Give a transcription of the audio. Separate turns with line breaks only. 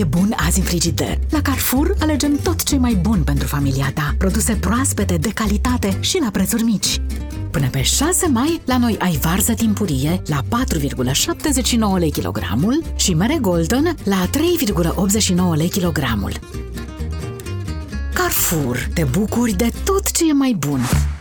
e bun azi în frigider? La Carrefour alegem tot ce e mai bun pentru familia ta. Produse proaspete, de calitate și la prețuri mici. Până pe 6 mai, la noi ai varză timpurie la 4,79 lei kilogramul și mere Golden la 3,89 lei kilogramul. Carrefour, te bucuri de tot ce e mai bun!